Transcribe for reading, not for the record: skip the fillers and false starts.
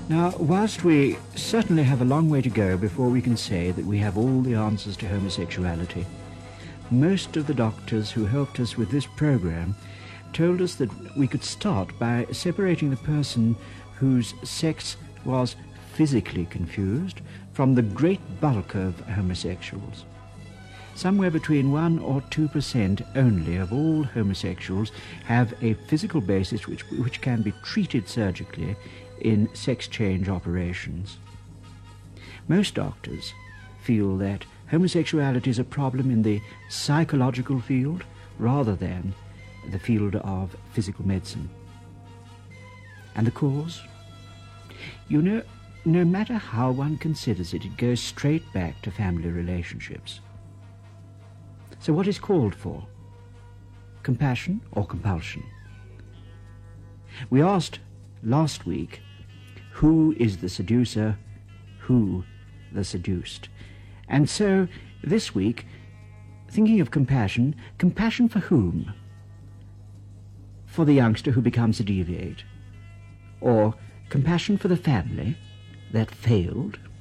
Now, whilst we certainly have a long way to go before we can say that we have all the answers to homosexuality, most of the doctors who helped us with this program told us that we could start by separating the person whose sex was physically confused from the great bulk of homosexuals. Somewhere between 1 or 2% only of all homosexuals have a physical basis which can be treated surgically in sex change operations. Most doctors feel that homosexuality is a problem in the psychological field rather than the field of physical medicine. And the cause? You know, no matter how one considers it, it goes straight back to family relationships. So what is called for? Compassion or compulsion? We asked last week, who is the seducer, who the seduced? And so this week, thinking of compassion, compassion for whom? For the youngster who becomes a deviate? Or compassion for the family that failed?